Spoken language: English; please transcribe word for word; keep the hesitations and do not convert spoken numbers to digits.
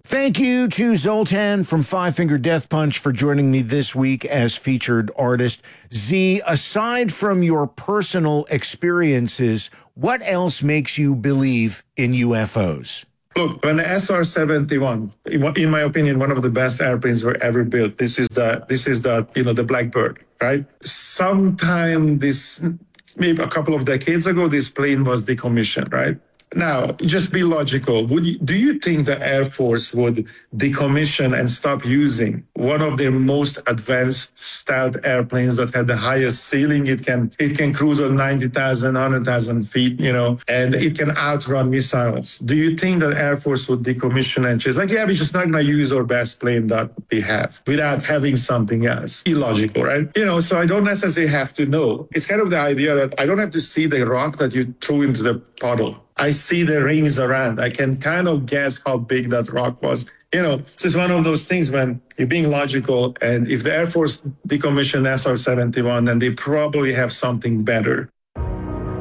Thank you to Zoltan from Five Finger Death Punch for joining me this week as featured artist. Z, aside from your personal experiences, what else makes you believe in U F Os? Look, when the S R seventy-one, in my opinion, one of the best airplanes were ever built. This is the, this is the, you know, the Blackbird, right? Sometime this, maybe a couple of decades ago, this plane was decommissioned, right? Now, just be logical. Would you, do you think the Air Force would decommission and stop using one of their most advanced stealth airplanes that had the highest ceiling? It can it can cruise at ninety thousand, one hundred thousand feet, you know, and it can outrun missiles. Do you think the Air Force would decommission and just like, yeah, we're just not going to use our best plane that we have without having something else? Illogical, right? You know, so I don't necessarily have to know. It's kind of the idea that I don't have to see the rock that you threw into the puddle. I see the rings around. I can kind of guess how big that rock was. You know, it's just one of those things when you're being logical. And if the Air Force decommissioned S R seventy-one, then they probably have something better.